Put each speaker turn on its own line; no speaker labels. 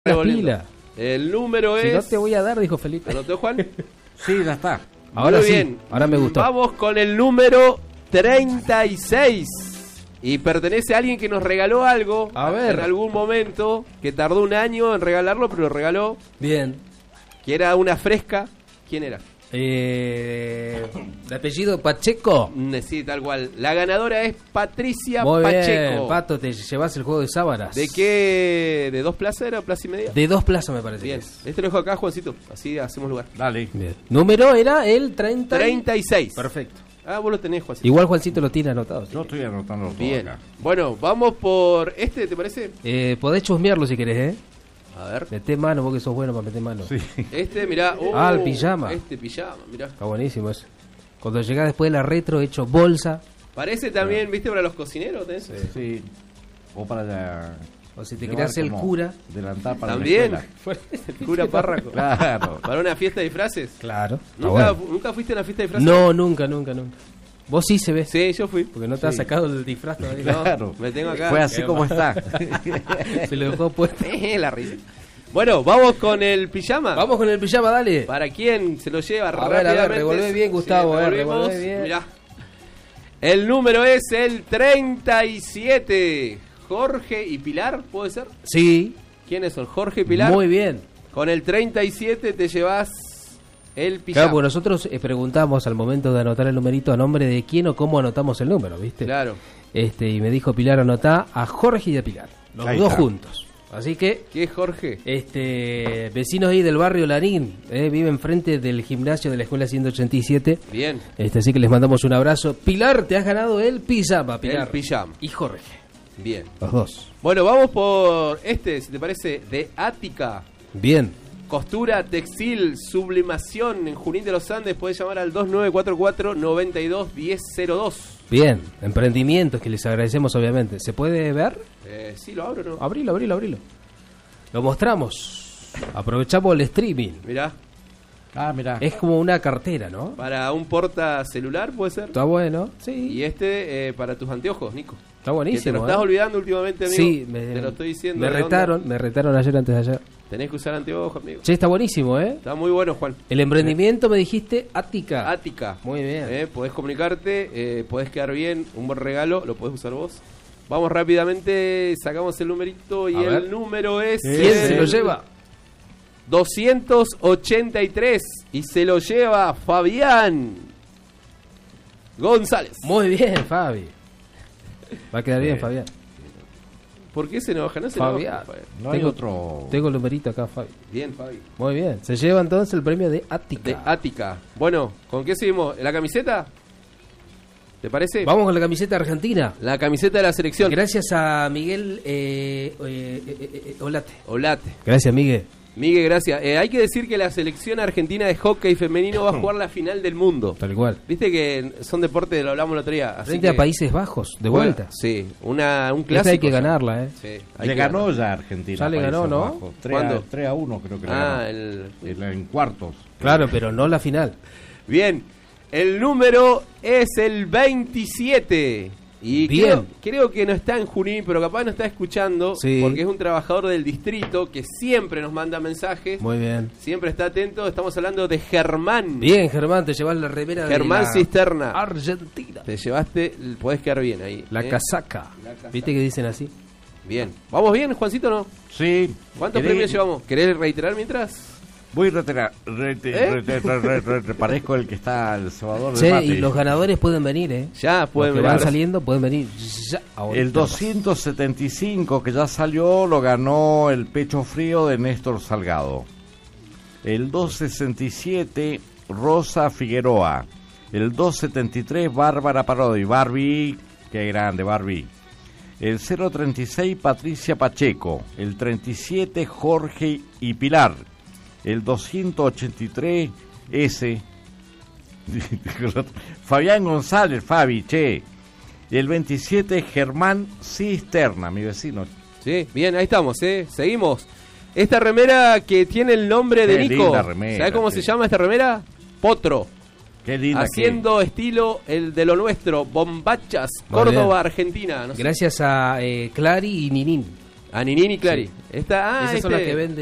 las pilas.
El número
Si
es...
no te voy a dar, dijo Felipe.
¿Anotó, Juan?
Sí, ya está.
Ahora
Muy
sí,
bien.
ahora me gustó.
Vamos con el número 36. Y pertenece a alguien que nos regaló algo
A ver.
en algún momento, que tardó un año en regalarlo, pero lo regaló,
Bien.
que era una fresca. ¿Quién era?
De apellido Pacheco.
Sí, tal cual. La ganadora es Patricia
Muy
Pacheco.
bien, Pato, te llevas el juego de sábanas.
¿De qué? ¿De 2 plazas era? ¿Plaza y media?
De 2 plazas me parece.
Bien.
que es.
Este lo dejo acá, Juancito. Así hacemos lugar.
Dale.
Bien. Número era el 30.
36.
Perfecto.
Ah, vos lo tenés, Juancito.
Igual Juancito lo tiene anotado. ¿sí?
Yo estoy anotando todo
Bien.
acá.
Bueno, vamos por este, ¿te parece?
Podés chusmearlo si querés,
A ver.
Meté mano, vos que sos bueno para meter mano.
Sí.
Este, mirá.
El pijama.
Este pijama, mirá.
Está buenísimo eso. Cuando llegás después de la retro, hecho bolsa.
Parece también, ¿viste? Para los cocineros, ¿tenés?
Sí. O para la...
O si te
llevar
querés el
como
cura.
Delantal para
También.
la escuela.
El cura párraco.
Claro.
Para una fiesta de disfraces.
Claro.
¿Nunca fuiste a una fiesta de disfraces?
No, nunca. Vos sí se ve.
Sí, yo fui.
Porque no te has sacado el disfraz todavía.
Claro.
Me tengo acá.
Fue así como está.
Se lo dejó puesto.
La risa. Bueno, vamos con el pijama.
Vamos con el pijama, dale.
¿Para quién se lo lleva
A
rápidamente?
ver, revolvé bien, Gustavo,
revolvemos.
revolvé bien.
Mirá. El número es el 37. Jorge y Pilar, ¿puede ser?
Sí.
¿Quiénes son? Jorge y Pilar.
Muy bien.
Con el 37 te llevas el
Claro,
pijama.
porque nosotros preguntamos al momento de anotar el numerito a nombre de quién o cómo anotamos el número, ¿viste?
Claro.
Y me dijo Pilar, anotá a Jorge y a Pilar. Los
Ahí
dos
está.
juntos. Así que,
¿Qué es Jorge?
vecinos ahí del barrio Larín, vive enfrente del gimnasio de la escuela 187.
Bien.
Así que les mandamos un abrazo. Pilar, te has ganado el pijama, Pilar.
El pijama.
Y Jorge.
Bien.
Los dos.
Bueno, vamos por este, si te parece, de Ática.
Bien.
Costura, textil, sublimación en Junín de los Andes. Podés llamar al 2944-92-1002.
Bien. Emprendimientos que les agradecemos, obviamente. ¿Se puede ver?
Sí, lo abro, ¿no?
Abrilo. Lo mostramos. Aprovechamos el streaming.
Mirá,
Ah, mirá.
Es como una cartera, ¿no?
para un porta celular puede ser.
Está bueno. Sí.
Y este para tus anteojos, Nico.
Está
Que
buenísimo.
te lo estás olvidando últimamente, amigo.
Sí,
te lo estoy diciendo.
Me
de onda.
retaron ayer antes de ayer.
Tenés que usar anteojos, amigo.
Che, está buenísimo, ¿eh?
Está muy bueno, Juan.
El emprendimiento me dijiste Ática.
Ática.
Muy bien.
Podés comunicarte, podés quedar bien, un buen regalo, lo podés usar vos. Vamos rápidamente, sacamos el numerito y
A ver.
el número es...
¿Quién se lo lleva?
283 y se lo lleva Fabián González.
Muy bien, Fabi. Va a quedar bien, Fabián.
¿Por qué se enoja? No se
Fabián.
enoja, Fabián.
No hay otro...
Tengo el numerito acá, Fabi.
Bien, Fabi.
Muy bien. Se lleva entonces el premio de Ática.
De Ática. Bueno, ¿con qué seguimos? ¿La camiseta? ¿Te parece?
Vamos con la camiseta argentina.
La camiseta de la selección.
Gracias a Miguel Olate.
Olate.
Gracias, Miguel.
Miguel, gracias. Hay que decir que la selección argentina de hockey femenino va a jugar la final del mundo.
Tal cual.
Viste que son deportes, lo hablamos el otro día. Así
Frente
que,
a Países Bajos, de
bueno,
vuelta.
Sí, un clásico.
Esta hay que
ya.
ganarla, ¿eh?
Sí, hay
Le
que
ganó
ganar.
ya Argentina.
Ya le
Países
ganó, ¿no?
Bajos.
¿Cuándo?
3-1 creo que le
Ah,
ganó. En cuartos.
Claro, pero no la final.
Bien, el número es el 27. Y
Bien.
creo que no está en Junín, pero capaz no está escuchando,
Sí.
porque es un trabajador del distrito que siempre nos manda mensajes,
Muy bien.
siempre está atento. Estamos hablando de Germán.
Bien, Germán, te llevas la remera
Germán
de la
Cisterna.
Argentina.
Te llevaste, podés quedar bien ahí.
La casaca.
La casaca.
¿Viste que dicen así?
Bien. ¿Vamos bien, Juancito, no?
Sí.
¿Cuántos
¿Querés-
premios llevamos? ¿Querés reiterar mientras?
Voy a retirar. Parezco el que está el cebador de
Che,
mate.
y los ganadores pueden venir, ¿eh?
Ya, pueden
Los que
ver.
van saliendo pueden venir ya. ahorita.
El 275 que ya salió lo ganó el pecho frío de Néstor Salgado. El 267 Rosa Figueroa. El 273 Bárbara Parodi. Barbie, qué grande Barbie. El 036 Patricia Pacheco. El 37 Jorge y Pilar. El 283 S Fabián González, Fabi, che. Y el 27 Germán Cisterna, mi vecino.
Sí, bien, ahí estamos, seguimos. Esta remera que tiene el nombre de
Qué
Nico.
linda remera,
¿Sabés cómo
sí.
se llama esta remera? Potro.
Qué linda
Haciendo estilo el de lo nuestro, Bombachas,
Muy
Córdoba,
bien.
Argentina. No sé.
Gracias a Clary y Ninin.
A Ninini Clary.
Sí.
Esta,
Esas son las que vende